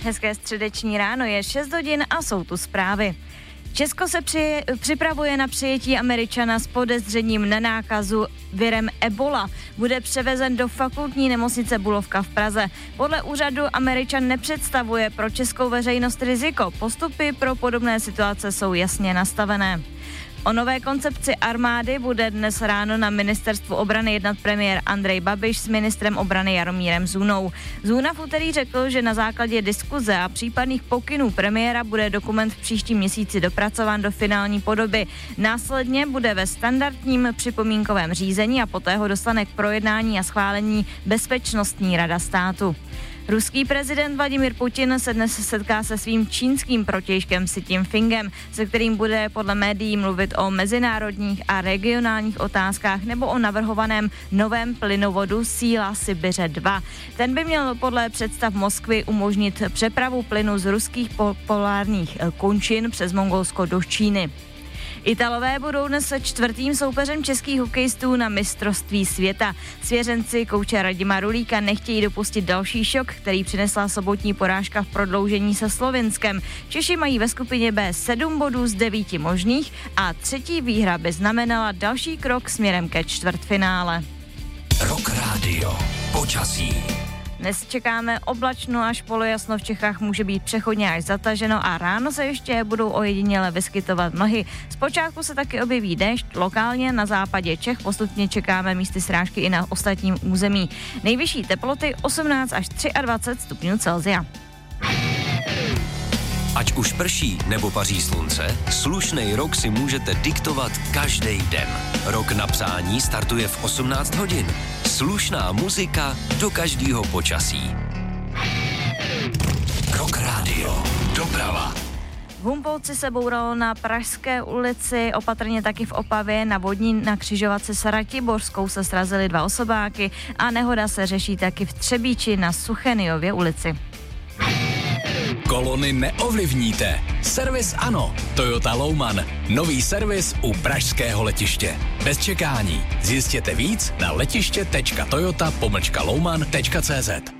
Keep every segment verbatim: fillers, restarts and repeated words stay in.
Hezké středeční ráno, je šest hodin a jsou tu zprávy. Česko se při, připravuje na přijetí Američana s podezřením na nákazu virem Ebola. Bude převezen do fakultní nemocnice Bulovka v Praze. Podle úřadu Američan nepředstavuje pro českou veřejnost riziko. Postupy pro podobné situace jsou jasně nastavené. O nové koncepci armády bude dnes ráno na ministerstvu obrany jednat premiér Andrej Babiš s ministrem obrany Jaromírem Zůnou. Zůna v úterý řekl, že na základě diskuze a případných pokynů premiéra bude dokument v příštím měsíci dopracován do finální podoby. Následně bude ve standardním připomínkovém řízení a poté ho dostane k projednání a schválení Bezpečnostní rada státu. Ruský prezident Vladimír Putin se dnes setká se svým čínským protějškem Xi Jinpingem, se kterým bude podle médií mluvit o mezinárodních a regionálních otázkách nebo o navrhovaném novém plynovodu Síla Sibiře dva. Ten by měl podle představ Moskvy umožnit přepravu plynu z ruských polárních končin přes Mongolsko do Číny. Italové budou dnes čtvrtým soupeřem českých hokejistů na mistrovství světa. Svěřenci kouče Radima Rulíka nechtějí dopustit další šok, který přinesla sobotní porážka v prodloužení se Slovinskem. Češi mají ve skupině B sedm bodů z devíti možných a třetí výhra by znamenala další krok směrem ke čtvrtfinále. Rock Radio. Počasí. Dnes čekáme oblačno až polojasno, v Čechách může být přechodně až zataženo a ráno se ještě budou ojediněle vyskytovat mlhy. Zpočátku se taky objeví déšť, lokálně na západě Čech postupně čekáme místy srážky i na ostatním území. Nejvyšší teploty osmnáct až dvacet tři stupňů Celsia. Ať už prší nebo paří slunce, slušnej rok si můžete diktovat každý den. Rok na přání startuje v osmnáct hodin. Slušná muzika do každého počasí. Rock Radio. Doprava. V Humpolci se bouralo na Pražské ulici, opatrně taky v Opavě, na vodní na křižovatce s Ratiborskou se srazily dva osobáky a nehoda se řeší taky v Třebíči na Sucheniově ulici. Kolony neovlivníte. Servis ano. Toyota Louman. Nový servis u pražského letiště. Bez čekání. Zjistěte víc na letiště tečka toyota pomlčka louman tečka cé zet.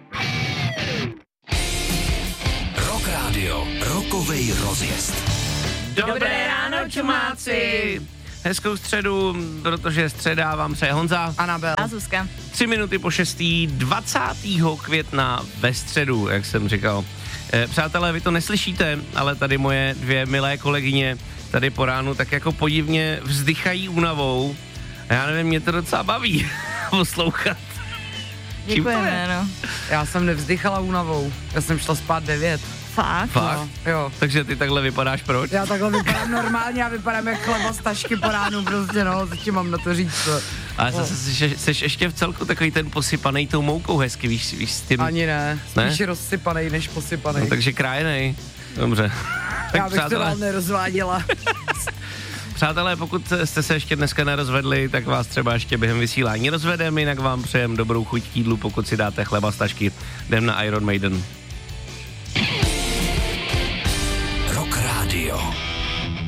Rock Radio. Rokovej rozjezd. Dobré ráno, čumáci! Hezkou středu, protože středa vám přeje Honza. Anabel. A Zuzka. Tři minuty po šestý, dvacátého května ve středu, jak jsem říkal. Eh, přátelé, vy to neslyšíte, ale tady moje dvě milé kolegyně tady po ránu tak jako podivně vzdychají únavou. A já nevím, mě to docela baví poslouchat. Děkujeme, no. Já jsem nevzdychala únavou, já jsem šla spát devět. Fakt? Fakt? No, jo. Takže ty takhle vypadáš proč? Já takhle vypadám normálně, já vypadám jak chleba z tašky po ránu, prostě no, co ti mám na to říct. To. Ale zase jsi, jsi ještě v celku takový ten posypanej tou moukou hezky, víš, víš s tím. Ani ne, spíš ne? Rozsypanej než posypanej. No, takže krájenej, dobře. Já bych to dál nerozváděla. Přátelé, pokud jste se ještě dneska nerozvedli, tak vás třeba ještě během vysílání rozvedeme, jinak vám přejem dobrou chuť k jídlu, pokud si dáte chleba z tašky. Jdem na Iron Maiden. Rock Radio.